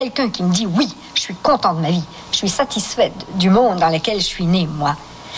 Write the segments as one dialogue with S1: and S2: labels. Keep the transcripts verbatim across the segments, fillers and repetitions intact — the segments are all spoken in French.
S1: Quelqu'un qui me dit oui, je suis content de ma vie, je suis satisfaite du monde dans lequel je suis née, moi.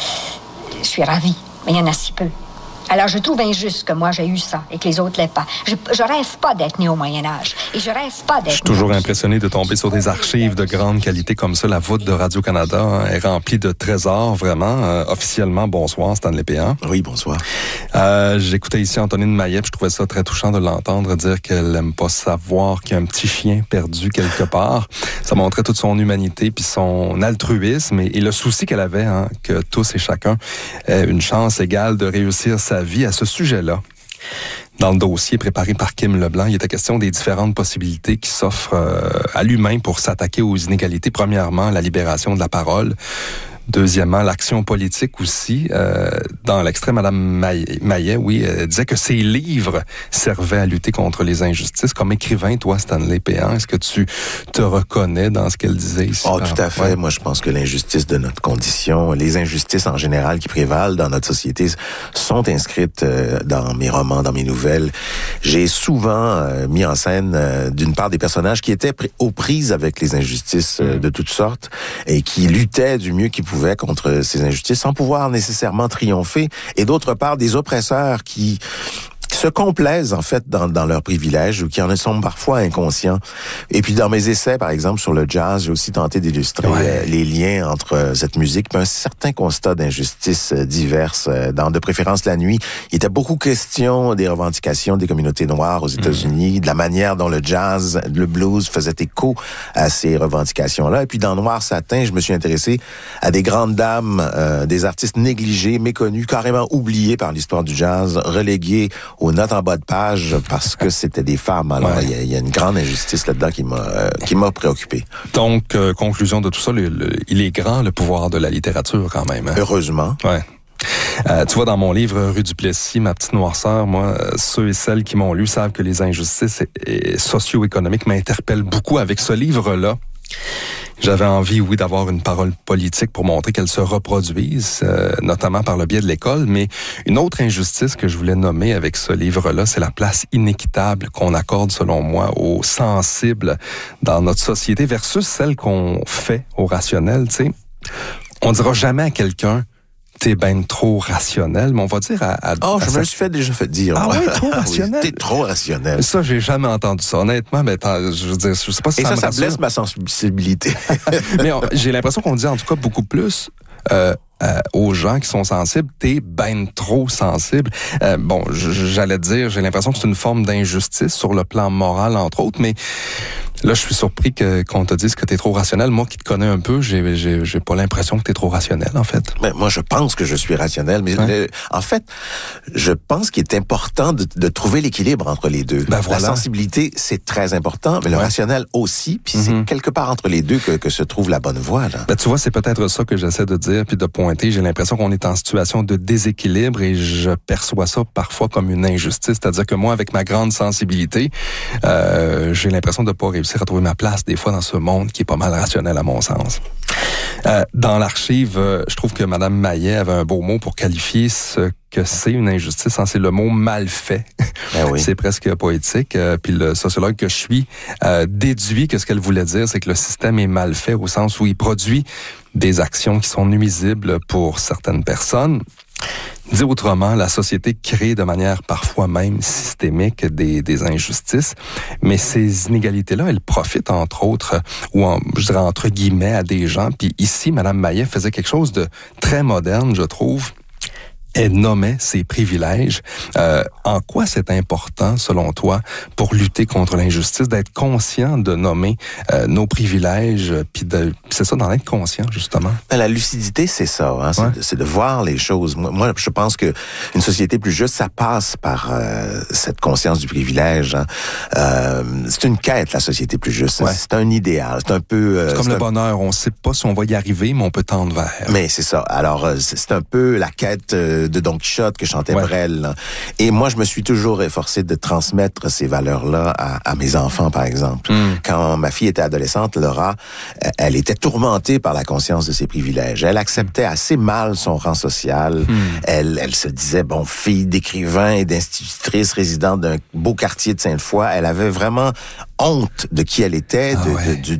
S1: Je suis ravie, mais il y en a si peu. Alors, je trouve injuste que moi, j'ai eu ça et que les autres l'aient pas. Je, je rêve pas d'être né au Moyen-Âge. Et je rêve pas d'être...
S2: Je suis toujours impressionné de tomber sur des archives de grande qualité comme ça. La voûte de Radio-Canada hein, est remplie de trésors, vraiment. Euh, officiellement, bonsoir, Stanley Péan.
S3: Oui, bonsoir.
S2: Euh, j'écoutais ici Antonine Maillet, puis je trouvais ça très touchant de l'entendre dire qu'elle aime pas savoir qu'il y a un petit chien perdu quelque part. Ça montrait toute son humanité, puis son altruisme et, et le souci qu'elle avait, hein, que tous et chacun aient une chance égale de réussir sa vie. À ce sujet-là, dans le dossier préparé par Kim Leblanc, il était question des différentes possibilités qui s'offrent euh, à l'humain pour s'attaquer aux inégalités. Premièrement, la libération de la parole. Deuxièmement, l'action politique aussi. Euh, dans l'extrait, Mme Maillet, oui, euh, disait que ses livres servaient à lutter contre les injustices. Comme écrivain, toi, Stanley Péan, est-ce que tu te reconnais dans ce qu'elle disait ici?
S3: Oh, tout à fait. Ouais. Moi, je pense que l'injustice de notre condition, les injustices en général qui prévalent dans notre société sont inscrites euh, dans mes romans, dans mes nouvelles. J'ai souvent euh, mis en scène, euh, d'une part, des personnages qui étaient aux prises avec les injustices euh, de toutes sortes et qui luttaient du mieux qu'ils pouvaient contre ces injustices sans pouvoir nécessairement triompher, et d'autre part des oppresseurs qui se complaisent en fait dans, dans leurs privilèges ou qui en sont parfois inconscients. Et puis dans mes essais, par exemple, sur le jazz, j'ai aussi tenté d'illustrer ouais. euh, les liens entre euh, cette musique et un certain constat d'injustices euh, diverses. Euh, dans de préférence la nuit, il était beaucoup question des revendications des communautés noires aux États-Unis, mmh. de la manière dont le jazz, le blues faisait écho à ces revendications-là. Et puis dans Noir Satin, je me suis intéressé à des grandes dames, euh, des artistes négligés, méconnus, carrément oubliés par l'histoire du jazz, relégués aux notes en bas de page parce que c'était des femmes. Alors, il ouais. y, y a une grande injustice là-dedans qui m'a euh, qui m'a préoccupé.
S2: Donc, euh, conclusion de tout ça, le, le, il est grand le pouvoir de la littérature quand même. Hein?
S3: Heureusement.
S2: Ouais. Euh, tu vois, dans mon livre Rue du Plessis, ma petite noirceur, moi, euh, ceux et celles qui m'ont lu savent que les injustices et, et socio-économiques m'interpellent beaucoup. Avec ce livre-là, j'avais envie, oui, d'avoir une parole politique pour montrer qu'elle se reproduise, euh, notamment par le biais de l'école. Mais une autre injustice que je voulais nommer avec ce livre-là, c'est la place inéquitable qu'on accorde, selon moi, aux sensibles dans notre société versus celle qu'on fait aux rationnels. Tu sais, on dira jamais à quelqu'un t'es ben trop rationnel, mais on va dire à... à
S3: oh,
S2: à
S3: je
S2: sa...
S3: me suis fait déjà fait dire.
S2: Ah ouais, trop rationnel?
S3: Oui, t'es trop rationnel.
S2: Ça, j'ai jamais entendu ça. Honnêtement, mais je veux dire, je sais pas si
S3: Et
S2: ça
S3: ça,
S2: me
S3: ça blesse ma sensibilité.
S2: Mais on, j'ai l'impression qu'on dit en tout cas beaucoup plus... Euh, Euh, aux gens qui sont sensibles, t'es ben trop sensible. Euh, bon, j'allais te dire, j'ai l'impression que c'est une forme d'injustice sur le plan moral, entre autres, mais là, je suis surpris que, qu'on te dise que t'es trop rationnel. Moi qui te connais un peu, j'ai, j'ai, j'ai pas l'impression que t'es trop rationnel, en fait.
S3: Mais moi, je pense que je suis rationnel, mais ouais. le, en fait, je pense qu'il est important de, de trouver l'équilibre entre les deux. Ben voilà. La sensibilité, c'est très important, mais le ouais. rationnel aussi, puis mm-hmm. c'est quelque part entre les deux que, que se trouve la bonne voie, là.
S2: Ben, tu vois, c'est peut-être ça que j'essaie de dire, puis de pointer. J'ai l'impression qu'on est en situation de déséquilibre et je perçois ça parfois comme une injustice. C'est-à-dire que moi, avec ma grande sensibilité, euh, j'ai l'impression de ne pas réussir à trouver ma place des fois dans ce monde qui est pas mal rationnel à mon sens. Euh, dans l'archive, euh, je trouve que Mme Maillet avait un beau mot pour qualifier ce que c'est une injustice. Hein, c'est le mot mal fait.
S3: Ben oui.
S2: C'est presque poétique. Euh, puis le sociologue que je suis euh, déduit que ce qu'elle voulait dire, c'est que le système est mal fait au sens où il produit des actions qui sont nuisibles pour certaines personnes. Dit autrement, la société crée de manière parfois même systémique des, des injustices, mais ces inégalités-là, elles profitent entre autres, ou en, je dirais entre guillemets, à des gens. Puis ici, Mme Maillet faisait quelque chose de très moderne, je trouve. Elle nommait ses privilèges. Euh, en quoi c'est important, selon toi, pour lutter contre l'injustice, d'être conscient de nommer euh, nos privilèges, puis de, c'est ça, d'en être conscient, justement?
S3: La lucidité, c'est ça. Hein? C'est, ouais. de, c'est de voir les choses. Moi, moi, je pense que une société plus juste, ça passe par euh, cette conscience du privilège. Hein? Euh, c'est une quête, la société plus juste. Ouais. C'est un idéal. C'est un peu...
S2: Euh, c'est comme
S3: c'est
S2: le
S3: un...
S2: bonheur. On ne sait pas si on va y arriver, mais on peut tendre vers.
S3: Mais c'est ça. Alors, c'est, c'est un peu la quête... Euh, de Don Quichotte que chantait ouais. Brel. Et moi, je me suis toujours efforcé de transmettre ces valeurs-là à, à mes enfants, par exemple. Mm. Quand ma fille était adolescente, Laura, elle était tourmentée par la conscience de ses privilèges. Elle acceptait assez mal son rang social. Mm. Elle, elle se disait, bon, fille d'écrivain et d'institutrice résidente d'un beau quartier de Sainte-Foy, elle avait vraiment honte de qui elle était, de, ah ouais. de, du,